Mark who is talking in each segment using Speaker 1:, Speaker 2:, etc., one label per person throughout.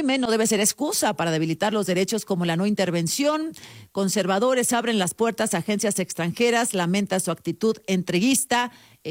Speaker 1: régimen no debe ser excusa para debilitar los derechos como la no intervención. Conservadores abren las puertas a agencias extranjeras, lamenta su actitud entreguista,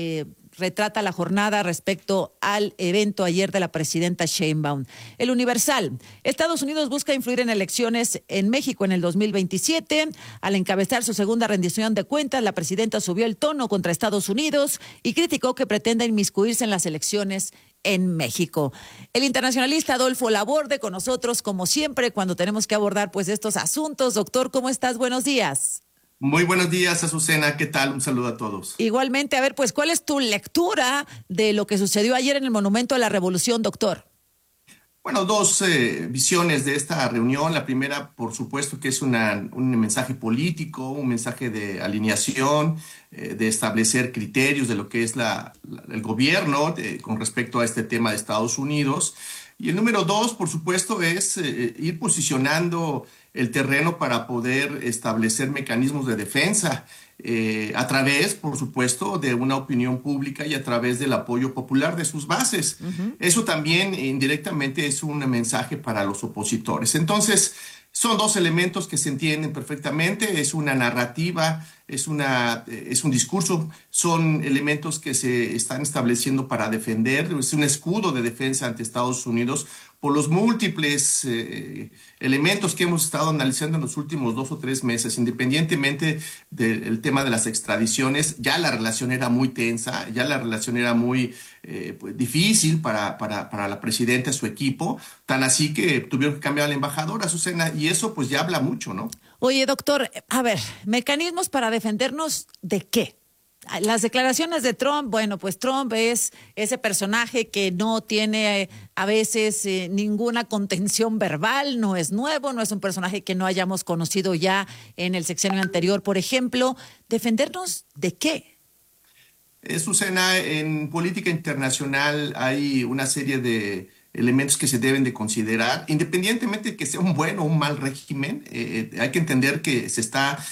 Speaker 1: retrata la jornada respecto al evento ayer de la presidenta Sheinbaum. El Universal. Estados Unidos busca influir en elecciones en México en el 2027. Al encabezar su segunda rendición de cuentas, la presidenta subió el tono contra Estados Unidos y criticó que pretenda inmiscuirse en las elecciones en México. El internacionalista Adolfo Laborde con nosotros, como siempre, cuando tenemos que abordar pues estos asuntos. Doctor, ¿cómo estás? Buenos días.
Speaker 2: Muy buenos días, Azucena. ¿Qué tal? Un saludo a todos.
Speaker 1: Igualmente, a ver, pues, ¿cuál es tu lectura de lo que sucedió ayer en el Monumento a la Revolución, doctor?
Speaker 2: Bueno, dos visiones de esta reunión. La primera, por supuesto, que es un mensaje político, un mensaje de alineación, de establecer criterios de lo que es el gobierno con respecto a este tema de Estados Unidos. Y el número dos, por supuesto, es ir posicionando el terreno para poder establecer mecanismos de defensa a través, por supuesto, de una opinión pública y a través del apoyo popular de sus bases. Eso también indirectamente es un mensaje para los opositores. Entonces, son dos elementos que se entienden perfectamente, es una narrativa, es un discurso, son elementos que se están estableciendo para defender, es un escudo de defensa ante Estados Unidos por los múltiples elementos que hemos estado analizando en los últimos 2 o 3 meses, independientemente del tema de las extradiciones. Ya la relación era muy tensa, ya la relación era muy pues, difícil para la presidenta y su equipo, tan así que tuvieron que cambiar a la embajadora, Azucena, y eso pues ya habla mucho, ¿no?
Speaker 1: Oye, doctor, a ver, mecanismos para defendernos ¿de qué? Las declaraciones de Trump, bueno, pues Trump es ese personaje que no tiene a veces ninguna contención verbal, no es nuevo, no es un personaje que no hayamos conocido ya en el sexenio anterior, por ejemplo. ¿Defendernos de qué?
Speaker 2: Azucena, en política internacional hay una serie de elementos que se deben de considerar, independientemente de que sea un buen o un mal régimen. Hay que entender que se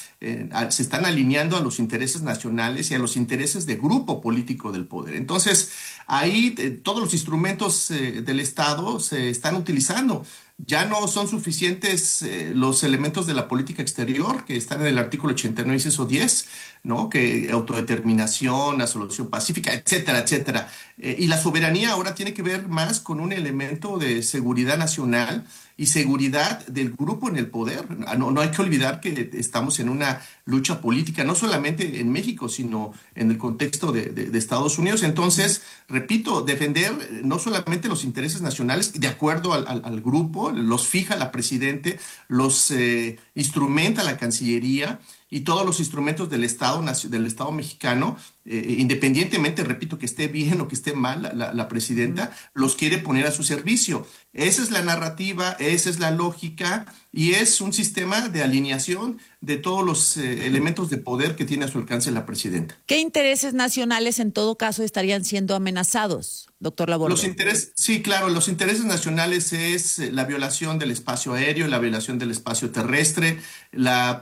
Speaker 2: están alineando a los intereses nacionales y a los intereses de grupo político del poder. Entonces, ahí todos los instrumentos del Estado se están utilizando. Ya no son suficientes los elementos de la política exterior que están en el artículo 89, inciso 10, ¿no? Que autodeterminación, la solución pacífica, etcétera, etcétera. Y la soberanía ahora tiene que ver más con un elemento de seguridad nacional y seguridad del grupo en el poder. No hay que olvidar que estamos en una lucha política, no solamente en México, sino en el contexto de Estados Unidos. Entonces, repito, defender no solamente los intereses nacionales, de acuerdo al grupo, los fija la presidente, los instrumenta la Cancillería y todos los instrumentos del Estado mexicano, independientemente, repito, que esté bien o que esté mal la presidenta, los quiere poner a su servicio. Esa es la narrativa, esa es la lógica y es un sistema de alineación de todos los elementos de poder que tiene a su alcance la presidenta.
Speaker 1: ¿Qué intereses nacionales en todo caso estarían siendo amenazados, doctor Laborde?
Speaker 2: Sí, claro, los intereses nacionales es la violación del espacio aéreo, la violación del espacio terrestre, la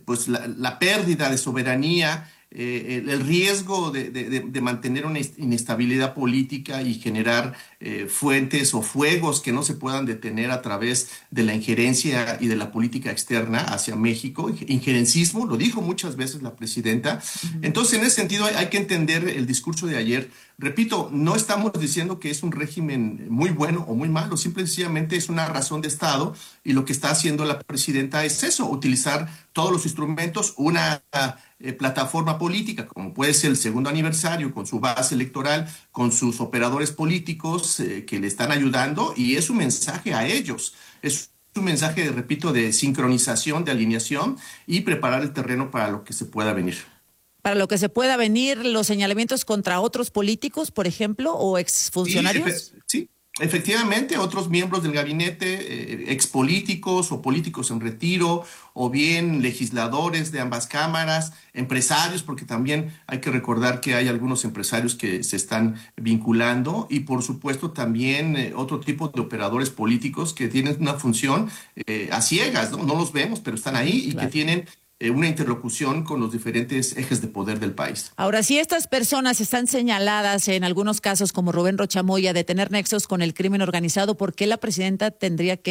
Speaker 2: pérdida de soberanía, el riesgo de mantener una inestabilidad política y generar fuentes o fuegos que no se puedan detener a través de la injerencia y de la política externa hacia México, injerencismo, lo dijo muchas veces la presidenta. Entonces, en ese sentido hay que entender el discurso de ayer. Repito, no estamos diciendo que es un régimen muy bueno o muy malo, simple y sencillamente es una razón de Estado y lo que está haciendo la presidenta es eso, utilizar todos los instrumentos, una plataforma política, como puede ser el segundo aniversario, con su base electoral, con sus operadores políticos que le están ayudando, y es un mensaje a ellos, es un mensaje, repito, de sincronización, de alineación y preparar el terreno para lo que se pueda venir.
Speaker 1: Para lo que se pueda venir, los señalamientos contra otros políticos, por ejemplo, o exfuncionarios.
Speaker 2: Sí. Efectivamente, otros miembros del gabinete, expolíticos o políticos en retiro, o bien legisladores de ambas cámaras, empresarios, porque también hay que recordar que hay algunos empresarios que se están vinculando, y por supuesto también otro tipo de operadores políticos que tienen una función a ciegas, ¿no? No los vemos, pero están ahí y
Speaker 1: Claro.
Speaker 2: que tienen una interlocución con los diferentes ejes de poder del país.
Speaker 1: Ahora, si estas personas están señaladas en algunos casos como Rubén Rochamoya de tener nexos con el crimen organizado, ¿por qué la presidenta tendría que